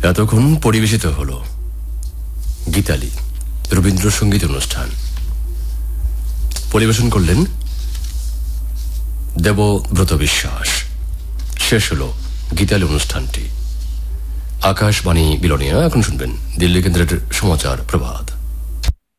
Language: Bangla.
এতক্ষণ পরিবেশিত হলো গীতালি রবীন্দ্রসঙ্গীত অনুষ্ঠান। পরিবেশন করলেন দেবব্রত বিশ্বাস। শেষ হলো গীতালি অনুষ্ঠানটি। আকাশবাণী বিলোনিয়া। এখন শুনবেন দিল্লি কেন্দ্রের সমাচার প্রভাত।